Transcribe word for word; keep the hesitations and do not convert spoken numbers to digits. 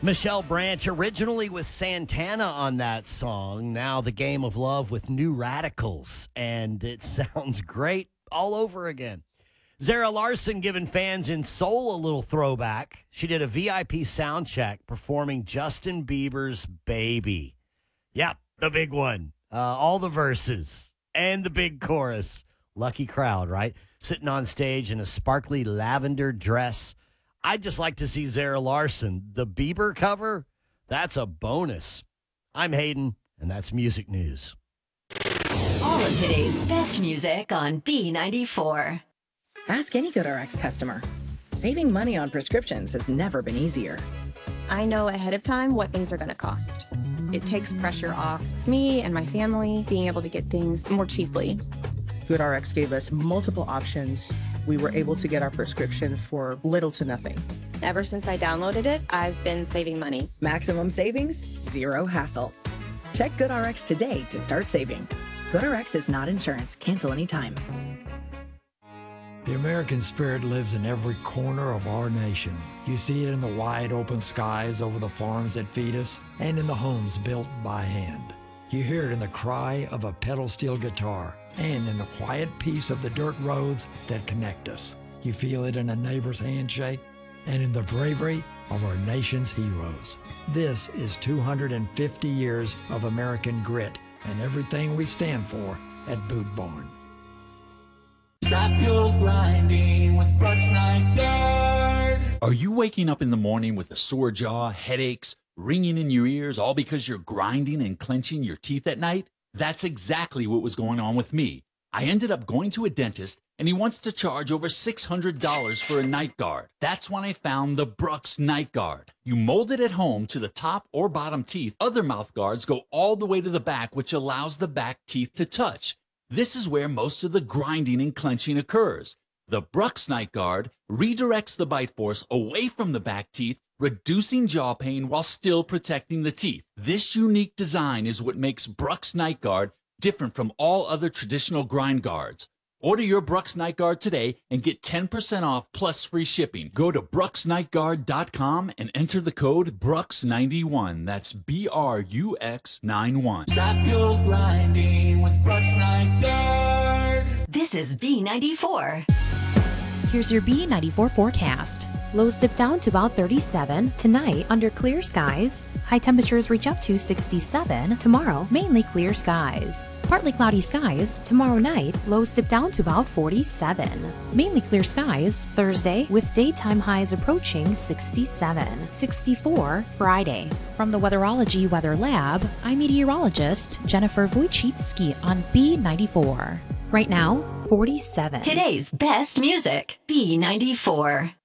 Michelle Branch, originally with Santana on that song. Now The Game of Love with New Radicals. And it sounds great all over again. Zara Larsson giving fans in Seoul a little throwback. She did a V I P sound check performing Justin Bieber's Baby. Yep, the big one. Uh, all the verses and the big chorus. Lucky crowd, right? Sitting on stage in a sparkly lavender dress. I'd just like to see Zara Larsson. The Bieber cover, that's a bonus. I'm Hayden, and that's Music News. All of today's best music on B ninety-four. Ask any GoodRx customer. Saving money on prescriptions has never been easier. I know ahead of time what things are going to cost. It takes pressure off me and my family being able to get things more cheaply. GoodRx gave us multiple options. We were able to get our prescription for little to nothing. Ever since I downloaded it, I've been saving money. Maximum savings, zero hassle. Check GoodRx today to start saving. GoodRx is not insurance. Cancel anytime. The American spirit lives in every corner of our nation. You see it in the wide open skies over the farms that feed us and in the homes built by hand. You hear it in the cry of a pedal steel guitar and in the quiet peace of the dirt roads that connect us. You feel it in a neighbor's handshake and in the bravery of our nation's heroes. This is two hundred fifty years of American grit and everything we stand for at Boot Barn. Stop your grinding with Brooks Night Guard. Are you waking up in the morning with a sore jaw, headaches, ringing in your ears, all because you're grinding and clenching your teeth at night? That's exactly what was going on with me. I ended up going to a dentist, and he wants to charge over six hundred dollars for a night guard. That's when I found the Brooks Night Guard. You mold it at home to the top or bottom teeth. Other mouth guards go all the way to the back, which allows the back teeth to touch. This is where most of the grinding and clenching occurs. The Brooks Night Guard redirects the bite force away from the back teeth, reducing jaw pain while still protecting the teeth. This unique design is what makes Brooks Night Guard different from all other traditional grind guards. Order your Brooks Night Guard today and get ten percent off plus free shipping. Go to brooks night guard dot com and enter the code Brooks ninety-one. That's B R U X ninety-one. Stop your grinding with Brooks Night Guard. This is B ninety-four. Here's your B ninety-four forecast. Lows dip down to about thirty-seven. Tonight, under clear skies. High temperatures reach up to sixty-seven. Tomorrow, mainly clear skies. Partly cloudy skies. Tomorrow night, lows dip down to about forty-seven. Mainly clear skies. Thursday, with daytime highs approaching sixty-seven. sixty-four Friday. From the Weatherology Weather Lab, I'm meteorologist Jennifer Wojcicki on B ninety-four. Right now, forty-seven. Today's best music, B ninety-four.